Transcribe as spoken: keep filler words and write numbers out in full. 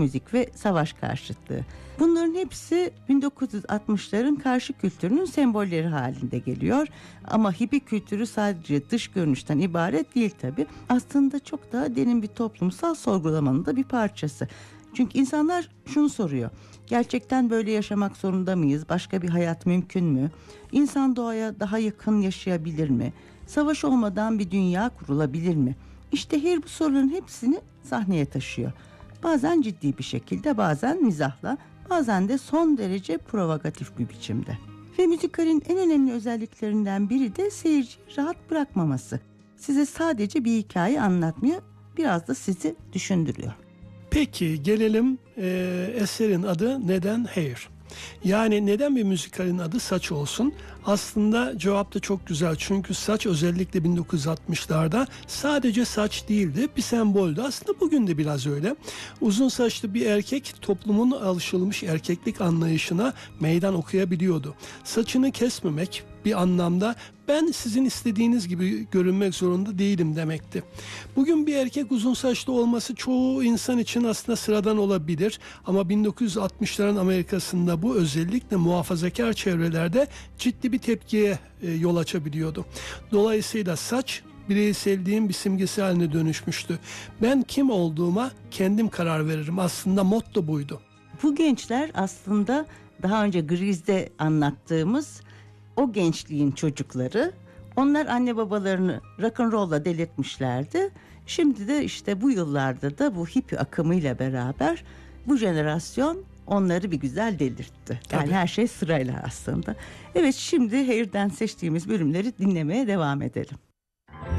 müzik ve savaş karşıtlığı. Bunların hepsi bin dokuz yüz altmışların karşı kültürünün sembolleri halinde geliyor. Ama hippie kültürü sadece dış görünüşten ibaret değil tabii. Aslında çok daha derin bir toplumsal sorgulamanın da bir parçası. Çünkü insanlar şunu soruyor: gerçekten böyle yaşamak zorunda mıyız? Başka bir hayat mümkün mü? İnsan doğaya daha yakın yaşayabilir mi? Savaş olmadan bir dünya kurulabilir mi? İşte Hair bu soruların hepsini sahneye taşıyor. Bazen ciddi bir şekilde, bazen mizahla, bazen de son derece provokatif bir biçimde. Ve müzikalin en önemli özelliklerinden biri de seyirciyi rahat bırakmaması. Size sadece bir hikaye anlatmıyor, biraz da sizi düşündürüyor. Peki gelelim e, eserin adı neden Hair? Yani neden bir müzikalin adı Saç olsun? Aslında cevap da çok güzel. Çünkü saç özellikle bin dokuz yüz altmışlarda sadece saç değildi, bir semboldü. Aslında bugün de biraz öyle. Uzun saçlı bir erkek toplumun alışılmış erkeklik anlayışına meydan okuyabiliyordu. Saçını kesmemek bir anlamda ben sizin istediğiniz gibi görünmek zorunda değilim demekti. Bugün bir erkek uzun saçlı olması çoğu insan için aslında sıradan olabilir. Ama bin dokuz yüz altmışların Amerika'sında bu özellikle muhafazakar çevrelerde ciddi bir tepkiye e, yol açabiliyordu. Dolayısıyla saç bireyselliğin bir simgesi haline dönüşmüştü. Ben kim olduğuma kendim karar veririm. Aslında motto buydu. Bu gençler aslında daha önce Grease'de anlattığımız o gençliğin çocukları. Onlar anne babalarını rock'n'roll'la delirtmişlerdi. Şimdi de işte bu yıllarda da bu hippie akımıyla beraber bu jenerasyon onları bir güzel delirtti. Yani Tabii. her şey sırayla aslında. Evet, şimdi Hair'den seçtiğimiz bölümleri dinlemeye devam edelim.